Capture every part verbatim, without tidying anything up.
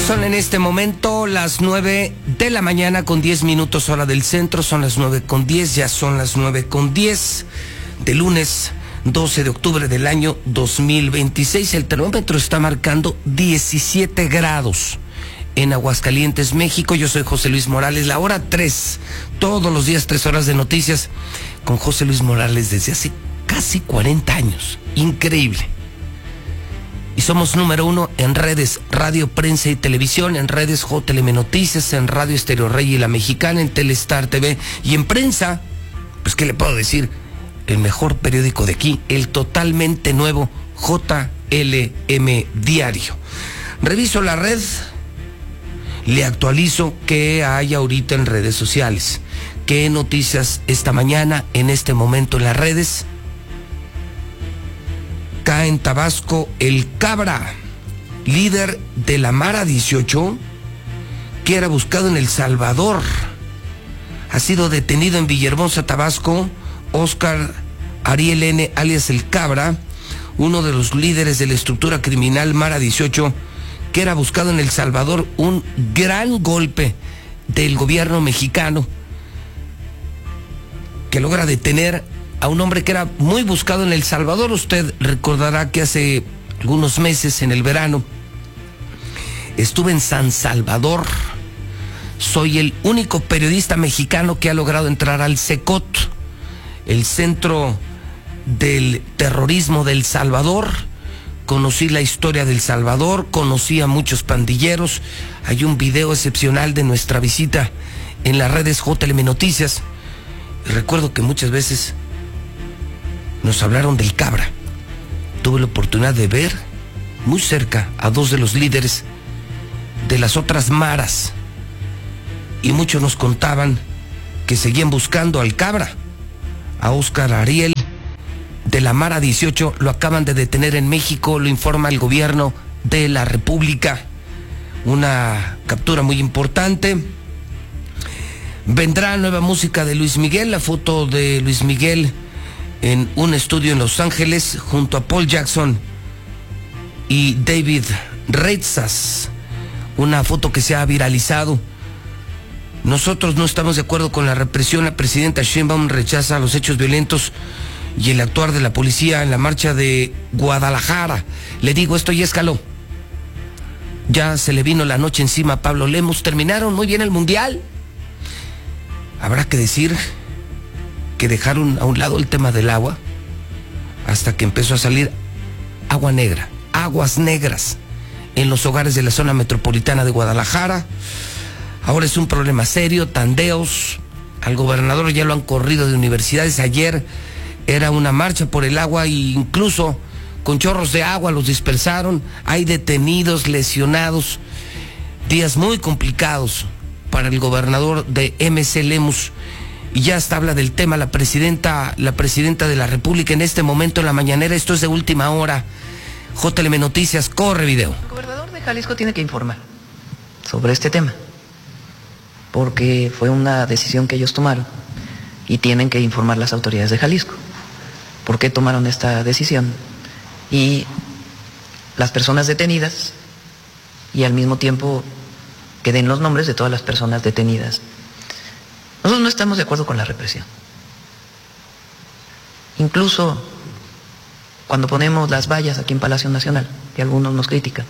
Son en este momento las nueve de la mañana con diez minutos hora del centro, son las nueve con diez, ya son las nueve con diez de lunes doce de octubre del año dos mil veintiséis. El termómetro está marcando diecisiete grados en Aguascalientes, México. Yo soy José Luis Morales, la hora tres, todos los días tres horas de noticias con José Luis Morales desde hace casi cuarenta años. Increíble. Y somos número uno en redes, radio, prensa y televisión, en redes J L M Noticias, en Radio Estéreo Rey y La Mexicana, en Telestar T V y en prensa, pues qué le puedo decir, el mejor periódico de aquí, el totalmente nuevo J L M Diario. Reviso la red, le actualizo qué hay ahorita en redes sociales, qué noticias esta mañana, en este momento en las redes. Acá en Tabasco, el Cabra, líder de la Mara dieciocho, que era buscado en El Salvador, ha sido detenido en Villahermosa, Tabasco. Oscar Ariel N., alias el Cabra, uno de los líderes de la estructura criminal Mara dieciocho, que era buscado en El Salvador. Un gran golpe del gobierno mexicano que logra detener a un hombre que era muy buscado en El Salvador. Usted recordará que hace algunos meses, en el verano, estuve en San Salvador. Soy el único periodista mexicano que ha logrado entrar al CECOT, el Centro del Terrorismo de El Salvador. Conocí la historia de El Salvador, conocí a muchos pandilleros. Hay un video excepcional de nuestra visita en las redes J L M Noticias. Y recuerdo que muchas veces nos hablaron del Cabra. Tuve la oportunidad de ver muy cerca a dos de los líderes de las otras maras, y muchos nos contaban que seguían buscando al Cabra. A Oscar Ariel de la Mara dieciocho lo acaban de detener en México, lo informa el gobierno de la República. Una captura muy importante. Vendrá nueva música de Luis Miguel, la foto de Luis Miguel en un estudio en Los Ángeles junto a Paul Jackson y David Reitzas, una foto que se ha viralizado. Nosotros no estamos de acuerdo con la represión. La presidenta Sheinbaum rechaza los hechos violentos y el actuar de la policía en la marcha de Guadalajara. Le digo, esto ya escaló. Ya se le vino la noche encima a Pablo Lemos. Terminaron muy bien el Mundial. Habrá que decir que dejaron a un lado el tema del agua hasta que empezó a salir agua negra, aguas negras en los hogares de la zona metropolitana de Guadalajara. Ahora es un problema serio. Tandeos, al gobernador ya lo han corrido de universidades. Ayer era una marcha por el agua e incluso con chorros de agua los dispersaron. Hay detenidos, lesionados. Días muy complicados para el gobernador de M C Lemus. Y ya hasta habla del tema la presidenta, la presidenta de la República en este momento en la mañanera. Esto es de última hora. J L M Noticias, corre video. El gobernador de Jalisco tiene que informar sobre este tema, porque fue una decisión que ellos tomaron y tienen que informar las autoridades de Jalisco por qué tomaron esta decisión y las personas detenidas, y al mismo tiempo que den los nombres de todas las personas detenidas. Nosotros no estamos de acuerdo con la represión. Incluso cuando ponemos las vallas aquí en Palacio Nacional, que algunos nos critican.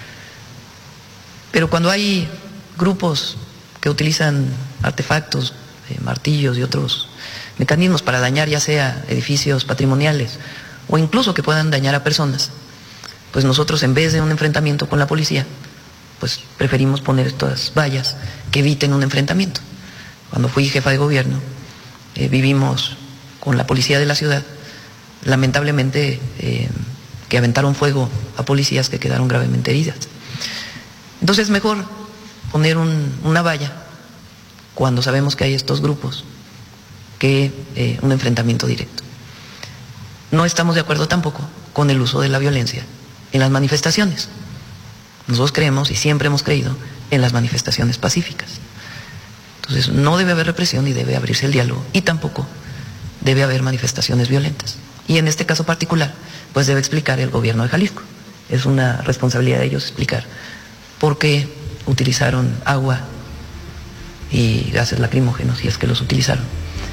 Pero cuando hay grupos que utilizan artefactos, eh, martillos y otros mecanismos para dañar ya sea edificios patrimoniales o incluso que puedan dañar a personas, pues nosotros, en vez de un enfrentamiento con la policía, pues preferimos poner estas vallas que eviten un enfrentamiento. Cuando fui jefa de gobierno, eh, vivimos con la policía de la ciudad, lamentablemente, eh, que aventaron fuego a policías que quedaron gravemente heridas. Entonces es mejor poner un, una valla cuando sabemos que hay estos grupos que eh, un enfrentamiento directo. No estamos de acuerdo tampoco con el uso de la violencia en las manifestaciones. Nosotros creemos y siempre hemos creído en las manifestaciones pacíficas. Entonces no debe haber represión y debe abrirse el diálogo, y tampoco debe haber manifestaciones violentas. Y en este caso particular, pues debe explicar el gobierno de Jalisco. Es una responsabilidad de ellos explicar por qué utilizaron agua y gases lacrimógenos, y es que los utilizaron.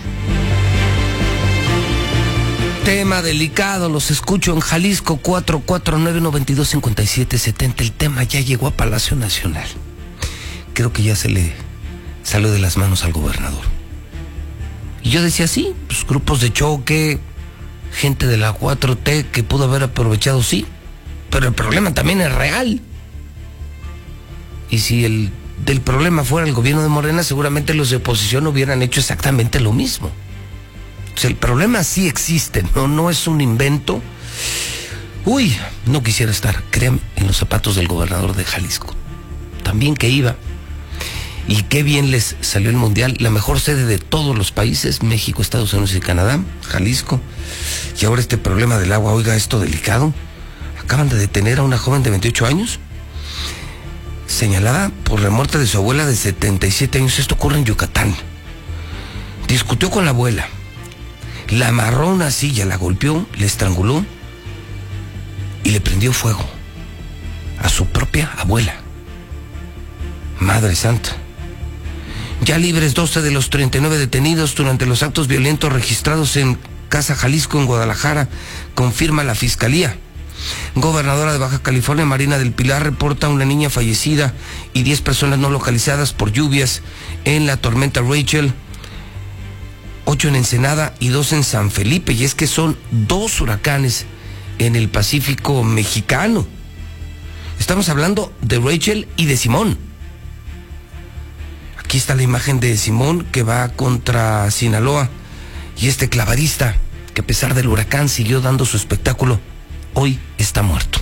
Tema delicado, los escucho en Jalisco. Cuatro cuatro nueve, nueve dos, cinco siete siete cero. El tema ya llegó a Palacio Nacional. Creo que ya se le salió de las manos al gobernador. Y yo decía, sí, pues grupos de choque, gente de la cuatro T que pudo haber aprovechado, sí, pero el problema también es real. Y si el del problema fuera el gobierno de Morena, seguramente los de oposición hubieran hecho exactamente lo mismo. O sea, el problema sí existe, no, no es un invento. Uy, no quisiera estar, créanme, en los zapatos del gobernador de Jalisco. También que iba. Y qué bien les salió el Mundial, la mejor sede de todos los países, México, Estados Unidos y Canadá, Jalisco. Y ahora este problema del agua, oiga, esto delicado. Acaban de detener a una joven de veintiocho años, señalada por la muerte de su abuela de setenta y siete años. Esto ocurre en Yucatán. Discutió con la abuela, la amarró a una silla, la golpeó, le estranguló y le prendió fuego a su propia abuela. Madre Santa. Ya libres doce de los treinta y nueve detenidos durante los actos violentos registrados en Casa Jalisco, en Guadalajara, confirma la Fiscalía. Gobernadora de Baja California, Marina del Pilar, reporta una niña fallecida y diez personas no localizadas por lluvias en la tormenta Rachel. Ocho en Ensenada y dos en San Felipe, y es que son dos huracanes en el Pacífico mexicano. Estamos hablando de Rachel y de Simón. Aquí está la imagen de Simón, que va contra Sinaloa, y este clavadista, que a pesar del huracán siguió dando su espectáculo, hoy está muerto.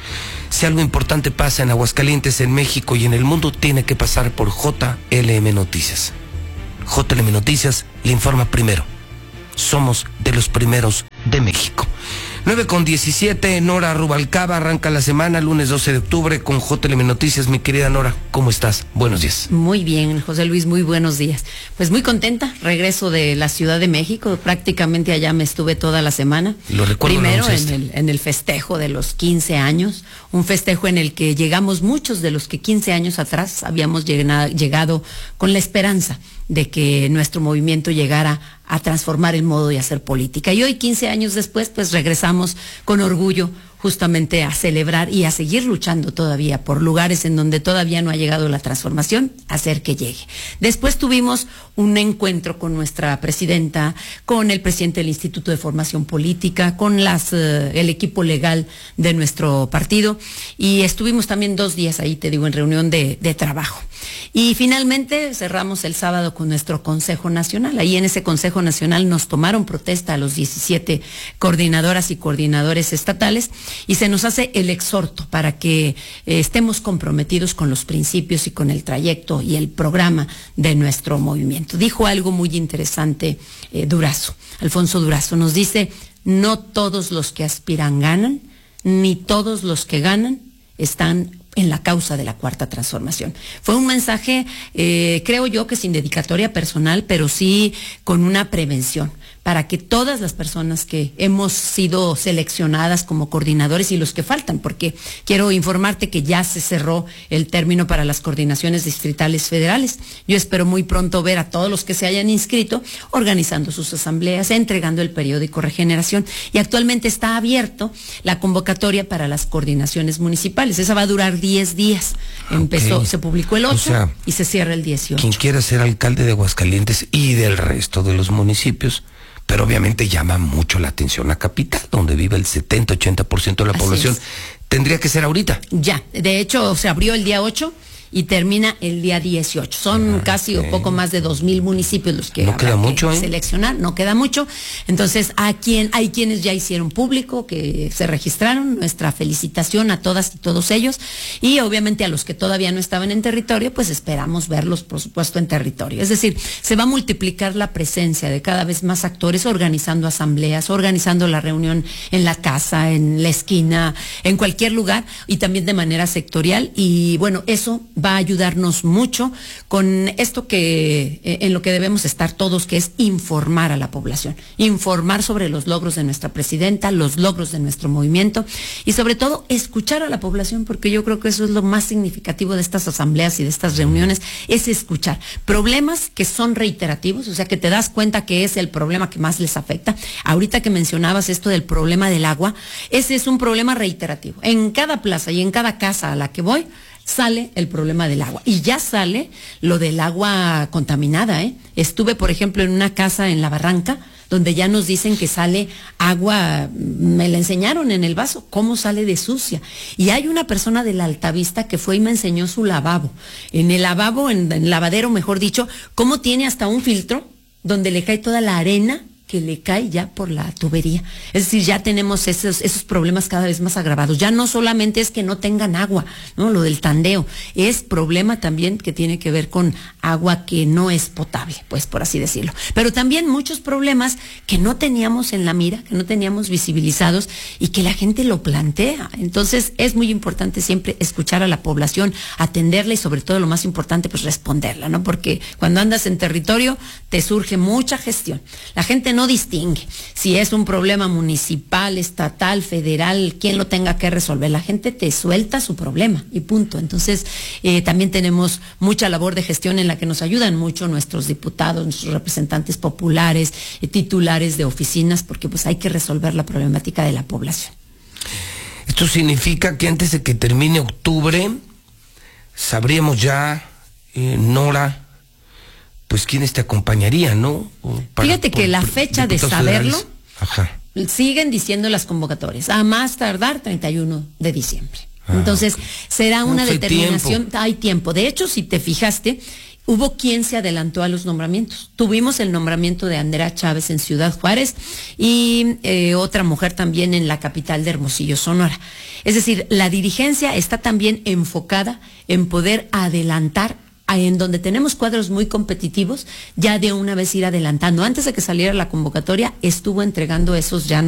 Si algo importante pasa en Aguascalientes, en México y en el mundo, tiene que pasar por J L M Noticias. J L M Noticias le informa primero. Somos de los primeros de México. nueve con diecisiete, Nora Rubalcaba arranca la semana, lunes doce de octubre, con J L M Noticias. Mi querida Nora, ¿cómo estás? Buenos días. Muy bien, José Luis, muy buenos días. Pues muy contenta, regreso de la Ciudad de México, prácticamente allá me estuve toda la semana. Lo recuerdo. Primero en el, en el festejo de los quince años, un festejo en el que llegamos muchos de los que quince años atrás habíamos llegado, llegado con la esperanza de que nuestro movimiento llegara a transformar el modo de hacer política. Y hoy, quince años después, pues regresamos con orgullo justamente a celebrar y a seguir luchando todavía por lugares en donde todavía no ha llegado la transformación, hacer que llegue. Después tuvimos un encuentro con nuestra presidenta, con el presidente del Instituto de Formación Política, con las, uh, el equipo legal de nuestro partido, y estuvimos también dos días ahí, te digo, en reunión de, de trabajo. Y finalmente cerramos el sábado con nuestro Consejo Nacional. Ahí en ese Consejo Nacional nos tomaron protesta a los diecisiete coordinadoras y coordinadores estatales, y se nos hace el exhorto para que eh, estemos comprometidos con los principios y con el trayecto y el programa de nuestro movimiento. Dijo algo muy interesante eh, Durazo, Alfonso Durazo, nos dice: no todos los que aspiran ganan, ni todos los que ganan están en la causa de la Cuarta Transformación. Fue un mensaje, eh, creo yo que sin dedicatoria personal, pero sí con una prevención, para que todas las personas que hemos sido seleccionadas como coordinadores y los que faltan, porque quiero informarte que ya se cerró el término para las coordinaciones distritales federales. Yo espero muy pronto ver a todos los que se hayan inscrito organizando sus asambleas, entregando el periódico Regeneración, y actualmente está abierto la convocatoria para las coordinaciones municipales. Esa va a durar diez días. Empezó, okay. Se publicó el ocho, o sea, y se cierra el dieciocho. Quien quiera ser alcalde de Aguascalientes y del resto de los municipios, pero obviamente llama mucho la atención la capital, donde vive el setenta, ochenta por ciento de la Así población. Es. Tendría que ser ahorita. Ya, de hecho se abrió el día ocho y termina el día dieciocho. Son ah, casi okay. o poco más de dos mil municipios los que no queda mucho, que ¿eh? seleccionar, no queda mucho. Entonces, a quien, hay quienes ya hicieron público, que se registraron, nuestra felicitación a todas y todos ellos, y obviamente a los que todavía no estaban en territorio, pues esperamos verlos, por supuesto, en territorio. Es decir, se va a multiplicar la presencia de cada vez más actores organizando asambleas, organizando la reunión en la casa, en la esquina, en cualquier lugar, y también de manera sectorial, y bueno, eso va a ayudarnos mucho con esto que en lo que debemos estar todos, que es informar a la población, informar sobre los logros de nuestra presidenta, los logros de nuestro movimiento y sobre todo escuchar a la población, porque yo creo que eso es lo más significativo de estas asambleas y de estas reuniones, es escuchar problemas que son reiterativos, o sea que te das cuenta que es el problema que más les afecta. Ahorita que mencionabas esto del problema del agua, ese es un problema reiterativo. En cada plaza y en cada casa a la que voy, sale el problema del agua. Y ya sale lo del agua contaminada, ¿eh? Estuve, por ejemplo, en una casa en La Barranca, donde ya nos dicen que sale agua, me la enseñaron en el vaso, cómo sale de sucia. Y hay una persona de la Altavista que fue y me enseñó su lavabo. En el lavabo, en el lavadero, mejor dicho, cómo tiene hasta un filtro donde le cae toda la arena que le cae ya por la tubería. Es decir, ya tenemos esos, esos problemas cada vez más agravados. Ya no solamente es que no tengan agua, ¿no? Lo del tandeo, es problema también que tiene que ver con agua que no es potable, pues por así decirlo. Pero también muchos problemas que no teníamos en la mira, que no teníamos visibilizados y que la gente lo plantea. Entonces es muy importante siempre escuchar a la población, atenderla y sobre todo lo más importante, pues responderla, ¿no? Porque cuando andas en territorio te surge mucha gestión. La gente no distingue si es un problema municipal, estatal, federal, quien lo tenga que resolver. La gente te suelta su problema y punto. Entonces, eh, también tenemos mucha labor de gestión en la que nos ayudan mucho nuestros diputados, nuestros representantes populares, eh, titulares de oficinas, porque pues hay que resolver la problemática de la población. Esto significa que antes de que termine octubre, sabríamos ya, eh, Nora, pues quiénes te acompañarían, ¿no? Para, Fíjate que por, la fecha de saberlo, Ajá. siguen diciendo las convocatorias, a más tardar treinta y uno de diciembre. Ah, Entonces, okay. será una no, determinación, tiempo. hay tiempo. De hecho, si te fijaste, hubo quien se adelantó a los nombramientos. Tuvimos el nombramiento de Andrea Chávez en Ciudad Juárez y eh, otra mujer también en la capital de Hermosillo, Sonora. Es decir, la dirigencia está también enfocada en poder adelantar en donde tenemos cuadros muy competitivos, ya de una vez ir adelantando. Antes de que saliera la convocatoria, estuvo entregando esos ya